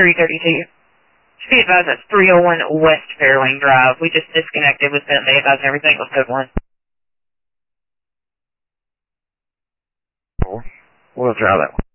332. Should be advised that's 301 West Fairlane Drive. We just disconnected with them. They advised everything was code 1. We'll try that one.